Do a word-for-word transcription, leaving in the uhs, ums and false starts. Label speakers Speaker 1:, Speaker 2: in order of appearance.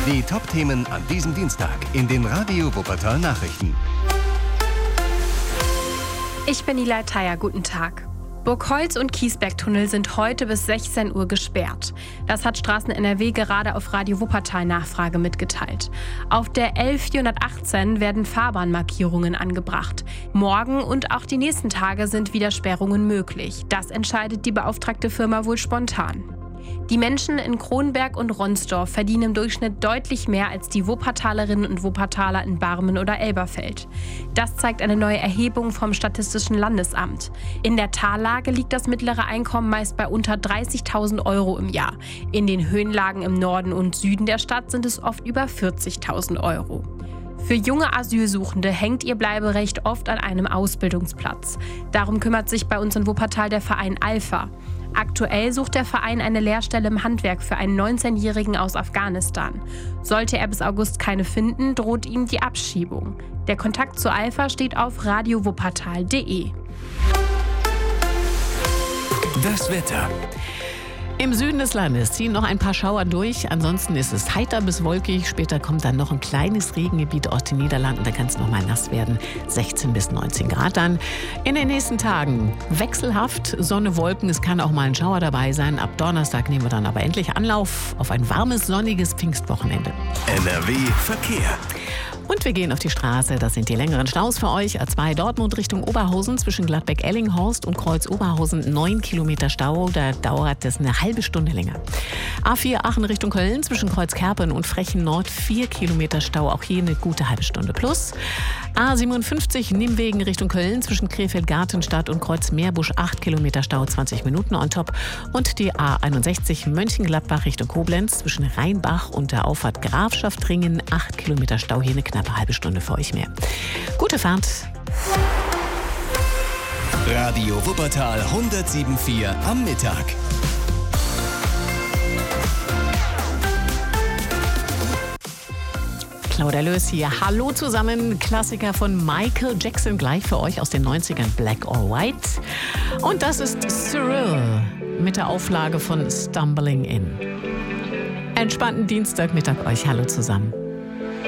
Speaker 1: Die Top-Themen an diesem Dienstag in den Radio Wuppertal Nachrichten.
Speaker 2: Ich bin Nilay Thayer, guten Tag. Burgholz und Kiesbergtunnel sind heute bis sechzehn Uhr gesperrt. Das hat Straßen N R W gerade auf Radio Wuppertal Nachfrage mitgeteilt. Auf der L vierhundertachtzehn werden Fahrbahnmarkierungen angebracht. Morgen und auch die nächsten Tage sind wieder Sperrungen möglich. Das entscheidet die beauftragte Firma wohl spontan. Die Menschen in Kronberg und Ronsdorf verdienen im Durchschnitt deutlich mehr als die Wuppertalerinnen und Wuppertaler in Barmen oder Elberfeld. Das zeigt eine neue Erhebung vom Statistischen Landesamt. In der Tallage liegt das mittlere Einkommen meist bei unter dreißigtausend Euro im Jahr. In den Höhenlagen im Norden und Süden der Stadt sind es oft über vierzigtausend Euro. Für junge Asylsuchende hängt ihr Bleiberecht oft an einem Ausbildungsplatz. Darum kümmert sich bei uns in Wuppertal der Verein Alpha. Aktuell sucht der Verein eine Lehrstelle im Handwerk für einen neunzehnjährigen aus Afghanistan. Sollte er bis August keine finden, droht ihm die Abschiebung. Der Kontakt zu Alpha steht auf radio wuppertal punkt de.
Speaker 1: Das Wetter.
Speaker 3: Im Süden des Landes ziehen noch ein paar Schauer durch. Ansonsten ist es heiter bis wolkig. Später kommt dann noch ein kleines Regengebiet aus den Niederlanden. Da kann es noch mal nass werden. sechzehn bis neunzehn Grad dann. In den nächsten Tagen wechselhaft. Sonne, Wolken. Es kann auch mal ein Schauer dabei sein. Ab Donnerstag nehmen wir dann aber endlich Anlauf auf ein warmes, sonniges Pfingstwochenende.
Speaker 1: N R W Verkehr.
Speaker 3: Und wir gehen auf die Straße. Das sind die längeren Staus für euch. A zwei Dortmund Richtung Oberhausen zwischen Gladbeck-Ellinghorst und Kreuz Oberhausen. neun Kilometer Stau. Da dauert es eine halbe Stunde länger. A vier Aachen Richtung Köln zwischen Kreuzkerpen und Frechen Nord. vier Kilometer Stau. Auch hier eine gute halbe Stunde plus. A siebenundfünfzig Nimwegen Richtung Köln zwischen Krefeld-Gartenstadt und Kreuz Meerbusch. acht Kilometer Stau. zwanzig Minuten on top. Und die A einundsechzig Mönchengladbach Richtung Koblenz zwischen Rheinbach und der Auffahrt Grafschaftringen. acht Kilometer Stau. Hier eine knappe eine halbe Stunde für euch mehr. Gute Fahrt.
Speaker 1: Radio Wuppertal hundertsieben Komma vier am Mittag.
Speaker 3: Claudia Löß hier. Hallo zusammen. Klassiker von Michael Jackson gleich für euch aus den neunzigern. Black or White. Und das ist Cyril mit der Auflage von Stumbling In. Entspannten Dienstagmittag euch. Hallo zusammen.